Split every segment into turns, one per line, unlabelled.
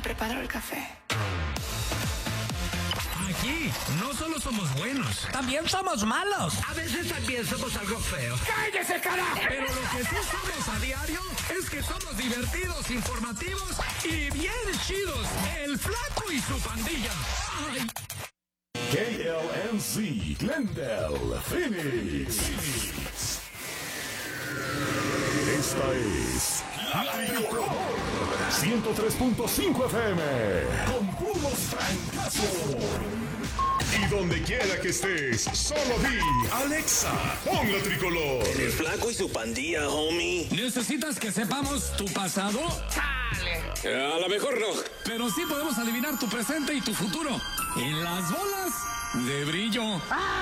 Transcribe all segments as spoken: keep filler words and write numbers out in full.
preparo el café.
Aquí no solo somos buenos, también somos malos.
A veces también somos algo feos.
¡Cállese, carajo! Pero lo que sí somos a diario es que somos divertidos, informativos y bien chidos. El Flaco y su pandilla. ¡Ay!
K L M C, Glendale, Phoenix. Esta es La Tricolor ciento tres punto cinco F M con puros francazos. Y donde quiera que estés, solo di Alexa, pon La Tricolor.
El Flaco y su pandilla, homie.
¿Necesitas que sepamos tu pasado?
Eh, a lo mejor no.
Pero sí podemos adivinar tu presente y tu futuro. En las bolas de brillo.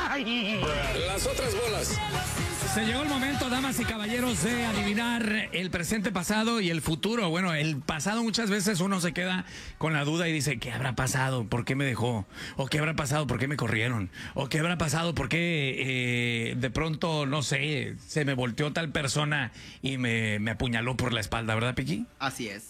Las otras bolas.
Se llegó el momento, damas y caballeros, de adivinar el presente, pasado y el futuro. Bueno, el pasado muchas veces uno se queda con la duda y dice, ¿qué habrá pasado? ¿Por qué me dejó? ¿O qué habrá pasado? ¿Por qué me corrieron? ¿O qué habrá pasado? ¿Por qué eh, de pronto, no sé, se me volteó tal persona y me, me apuñaló por la espalda? ¿Verdad, Piqui?
Así es.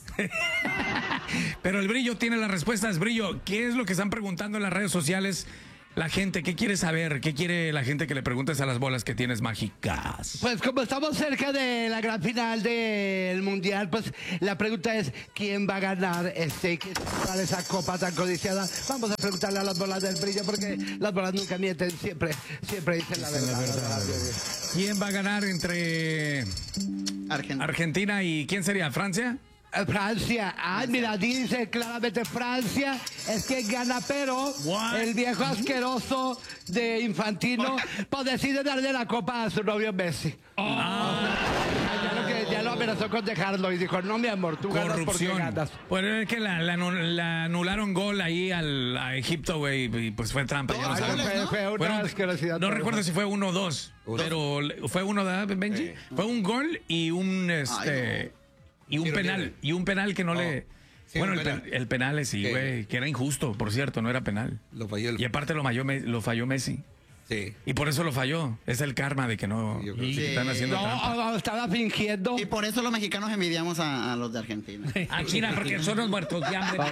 Pero el Brillo tiene las respuestas. Brillo, ¿qué es lo que están preguntando en las redes sociales? La gente, ¿qué quiere saber? ¿Qué quiere la gente que le preguntes a las bolas que tienes mágicas?
Pues como estamos cerca de la gran final del Mundial, pues la pregunta es ¿quién va a ganar este para esa copa tan codiciada? Vamos a preguntarle a las bolas del Brillo porque las bolas nunca mienten, siempre, siempre dicen la verdad. La verdad.
¿Quién va a ganar entre
Argentina.
Argentina y quién sería? ¿Francia?
Francia, ay, mira, dice claramente Francia es quien gana, pero
What?
el viejo asqueroso de Infantino pues decide darle la copa a su novio Messi.
Oh.
Ya, lo que, ya lo amenazó con dejarlo y dijo, no mi amor, tú ganas porque
Corrupción.
ganas.
Pues es que la, la, la anularon gol ahí al, a Egipto, güey, y pues fue trampa. ya no
Ay,
sabes.
fue, fue una
Fueron-
asquerosidad.
no recuerdo si fue uno o dos, pero fue uno, ¿verdad, Benji? Fue un gol y un este y un
Tiro
penal
libre.
y un penal que no le
Sí,
bueno,
un
el,
penal.
pe- el penal sí,
Sí.
güey, que era injusto, por cierto, no era penal.
Lo falló el...
Y aparte lo falló, Me- lo falló Messi.
Sí.
Y por eso lo falló. Es el karma de que no
Yo creo que
y
sí.
están haciendo
No,
trampa.
no, estaba fingiendo.
Y por eso los mexicanos envidiamos a, a los de Argentina.
A China, porque son los muertos de hambre.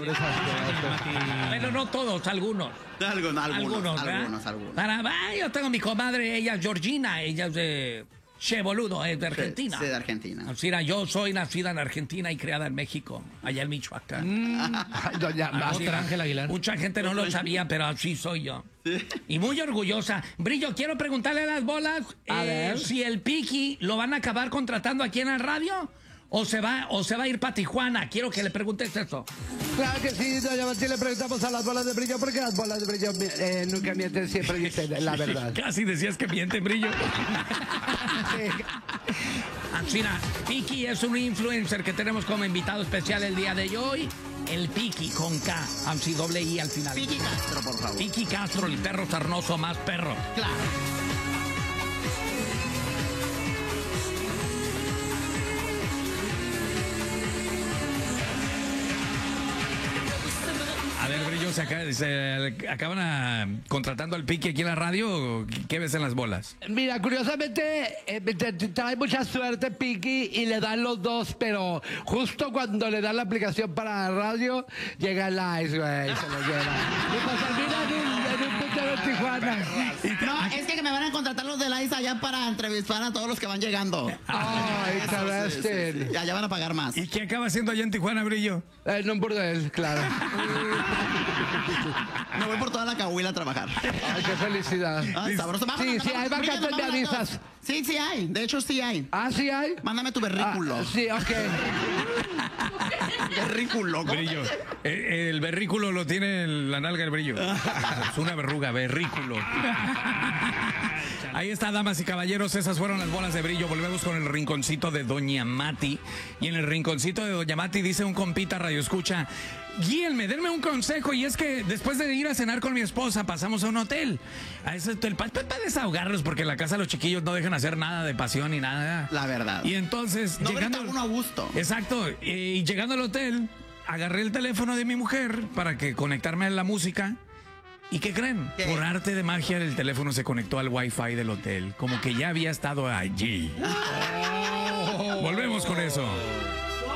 Bueno, no todos, algunos.
Algunos, algunos,
Algunos, ¿verdad?
algunos, algunos.
Para, ah, yo tengo mi comadre, ella es Georgina, ella es de Che Boludo, es de Argentina.
Sí, de Argentina.
Así era, yo soy nacida en Argentina y criada en México, allá en Michoacán.
Ay, doña
Así era. Mucha gente no lo sabía, pero así soy yo. Y muy orgullosa. Brillo, quiero preguntarle a las bolas
A
eh,
ver.
si el Piqui lo van a acabar contratando aquí en la radio o se va o se va a ir para Tijuana. Quiero que le preguntes eso.
Claro que sí, doña Martín, le preguntamos a las bolas de Brillo porque las bolas de Brillo eh, nunca mienten, siempre dicen la verdad.
Casi decías que miente, Brillo.
Sí.
Mira, Piqui es un influencer que tenemos como invitado especial el día de hoy. El Piqui con K, así doble I al final.
Piqui Castro, por favor.
Piqui Castro, el perro sarnoso más perro.
Claro.
A ver, Brillo, ¿se, acaba- se acaban a- contratando al Piqui aquí en la radio? ¿O ¿Qué ves en las bolas?
Mira, curiosamente, eh, te- te- trae mucha suerte Piqui y le dan los dos, pero justo cuando le dan la aplicación para radio, llega el Ice, güey, y se lo lleva. Y pues termina en un, en un puntero en Tijuana.
No, es que me van a contratar los de la I S allá para entrevistar a todos los que van llegando.
Ay,
Eso,
Sebastián.
sí, sí, sí. Allá van a pagar más.
¿Y qué acaba haciendo allá en Tijuana, Brillo?
En un burdel, claro.
Me voy por toda la cahuila a trabajar.
Ay, qué felicidad.
Ay, sabroso. Vámonos,
Sí, sí, hay
vámonos,
vacantes, me
vámonos, vámonos.
avisas.
Sí, sí hay. De hecho, sí hay.
¿Ah, sí hay?
Mándame tu berrículo.
Ah, sí, ok.
Berrículo. ¿cómo?
Brillo. Eh, El berrículo lo tiene en la nalga el Brillo. Es una verruga, berrículo. Ahí está, damas y caballeros, esas fueron las bolas de Brillo. Volvemos con el rinconcito de Doña Mati. Y en el rinconcito de Doña Mati dice un compita radio escucha: guíenme, denme un consejo. Y es que después de ir a cenar con mi esposa, pasamos a un hotel. A ese hotel para desahogarlos, porque en la casa los chiquillos no dejan hacer nada de pasión ni nada.
La verdad.
Y entonces,
No
llegando
grita uno a gusto.
Exacto. Y llegando al hotel, agarré el teléfono de mi mujer para que conectarme a la música. ¿Y qué creen?
¿Qué?
Por arte de magia, el teléfono se conectó al Wi-Fi del hotel. Como que ya había estado allí. Volvemos con eso.